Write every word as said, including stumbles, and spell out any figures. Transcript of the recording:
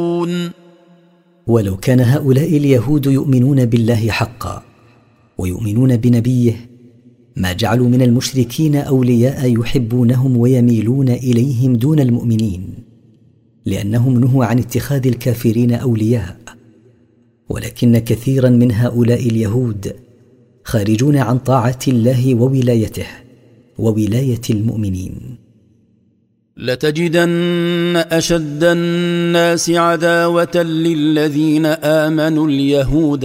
ولو كان هؤلاء اليهود يؤمنون بالله حقا ويؤمنون بنبيه ما جعلوا من المشركين أولياء يحبونهم ويميلون إليهم دون المؤمنين، لأنهم نهوا عن اتخاذ الكافرين أولياء. ولكن كثيرا من هؤلاء اليهود خارجون عن طاعة الله وولايته وولاية المؤمنين. لتجدن أشد الناس عداوة للذين آمنوا اليهود